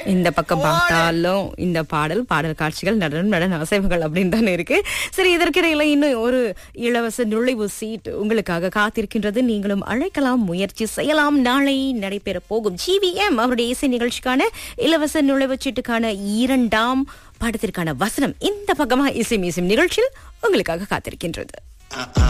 இந்த பக்கம் பார்த்தாலும் இந்த பாடல் காட்சிகள் நடன அசைவுகள் அப்படின்னு தானே இருக்கு. சரி, இதற்கிடையில இன்னும் ஒரு இலவச நுழைவு சீட் உங்களுக்காக காத்திருக்கின்றது. நீங்களும் அழைக்கலாம், முயற்சி செய்யலாம். நாளை நடைபெற போகும் GVM அவருடைய இசை நிகழ்ச்சிக்கான இலவச நுழைவு சீட்டுக்கான 2ஆம் படத்திற்கான வசனம் இந்த பக்கமா இசை மீசும் நிகழ்ச்சியில் உங்களுக்காக காத்திருக்கின்றது.